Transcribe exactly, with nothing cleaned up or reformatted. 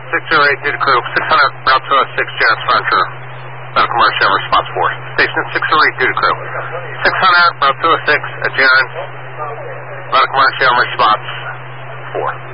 six zero eight, due to crew. six hundred, route two oh six, Janus Furniture. Medical emergency on response four. Station six zero eight, due to crew. six hundred, route two oh six, at Janus. Medical emergency on response four.